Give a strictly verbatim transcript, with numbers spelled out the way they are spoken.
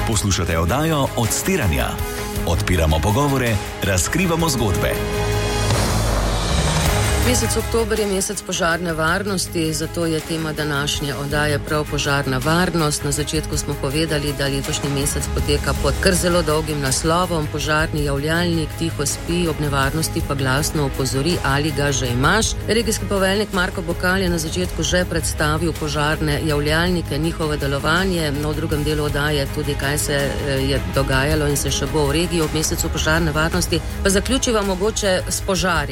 Poslušate oddajo Odstiranja. Odpiramo pogovore, razkrivamo zgodbe. Mesec oktober je mesec požarne varnosti, zato je tema današnje oddaje prav požarna varnost. Na začetku smo povedali, da letošnji mesec poteka pod kar zelo dolgim naslovom Požarni javljalnik, tiho spi, ob nevarnosti pa glasno opozori, ali ga že imaš. Regijski poveljnik Marko Bokal je na začetku že predstavil požarne javljalnike, njihovo delovanje, no v drugem delu oddaje tudi, kaj se je dogajalo in se še bo v regiji ob mesecu požarne varnosti. Pa zaključiva mogoče s požari.